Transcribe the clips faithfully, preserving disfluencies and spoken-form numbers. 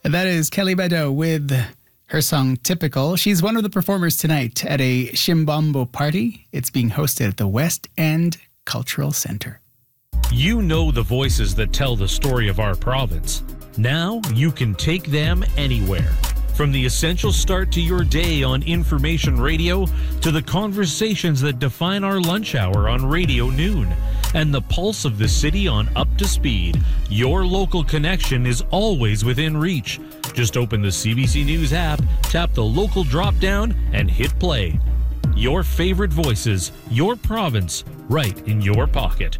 That is Kelly Bado with her song Typical. She's one of the performers tonight at a Shimbombo party. It's being hosted at the West End Cultural Centre. You know the voices that tell the story of our province. Now you can take them anywhere. From the essential start to your day on Information Radio to the conversations that define our lunch hour on Radio Noon and the pulse of the city on Up to Speed, your local connection is always within reach. Just open the C B C News app, tap the local drop-down, and hit play. Your favorite voices, your province, right in your pocket.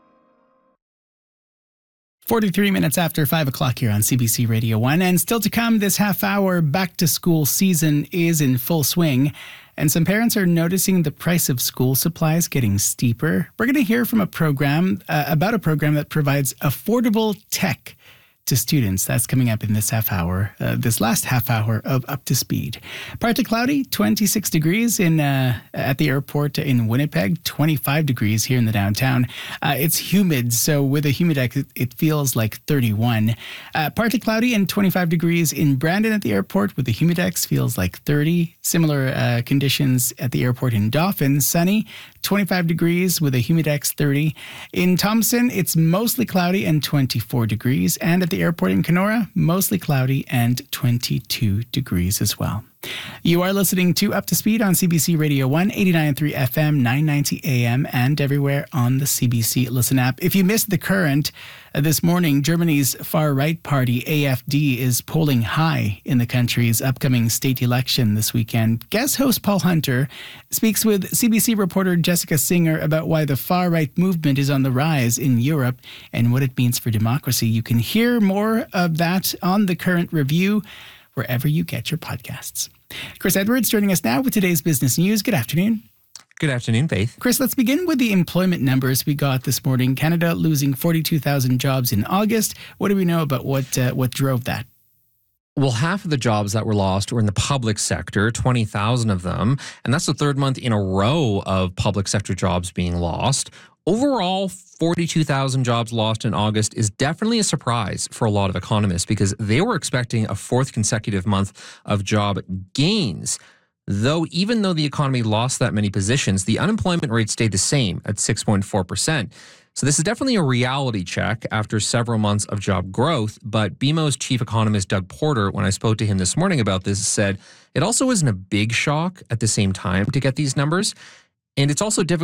forty-three minutes after five o'clock here on C B C Radio one. And still to come, this half-hour back-to-school season is in full swing. And some parents are noticing the price of school supplies getting steeper. We're going to hear from a program, uh, about a program that provides affordable tech to students. That's coming up in this half hour, uh, this last half hour of Up to Speed. Partly cloudy, twenty-six degrees in uh, at the airport in Winnipeg, twenty-five degrees here in the downtown. Uh, it's humid, so with a humidex, it, it feels like thirty-one. Uh, partly cloudy and twenty-five degrees in Brandon at the airport with the humidex feels like thirty. Similar uh, conditions at the airport in Dauphin, sunny, twenty-five degrees with a humidex thirty. In Thompson, it's mostly cloudy and twenty-four degrees. And at the airport in Kenora, mostly cloudy and twenty-two degrees as well. You are listening to Up to Speed on C B C Radio one, eighty-nine point three F M, nine ninety A M, and everywhere on the C B C Listen app. If you missed the current, uh, this morning, Germany's far-right party, A F D, is polling high in the country's upcoming state election this weekend. Guest host Paul Hunter speaks with C B C reporter Jessica Singer about why the far-right movement is on the rise in Europe and what it means for democracy. You can hear more of that on the Current Review, wherever you get your podcasts. Chris Edwards joining us now with today's business news. Good afternoon. Good afternoon, Faith. Chris, let's begin with the employment numbers we got this morning. Canada losing forty-two thousand jobs in August. What do we know about what uh, what drove that? Well, half of the jobs that were lost were in the public sector, twenty thousand of them. And that's the third month in a row of public sector jobs being lost. Overall, forty-two thousand jobs lost in August is definitely a surprise for a lot of economists because they were expecting a fourth consecutive month of job gains. Though even though the economy lost that many positions, the unemployment rate stayed the same at six point four percent. So this is definitely a reality check after several months of job growth. But B M O's chief economist, Doug Porter, when I spoke to him this morning about this, said it also isn't a big shock at the same time to get these numbers. And it's also difficult